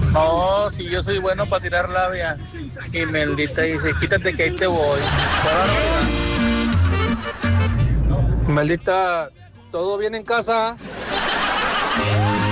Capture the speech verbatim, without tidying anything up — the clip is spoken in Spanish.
No, si yo soy bueno para tirar labia. Y Meldita dice, quítate que ahí te voy. Qué barbaridad. Maldita, ¿todo bien en casa?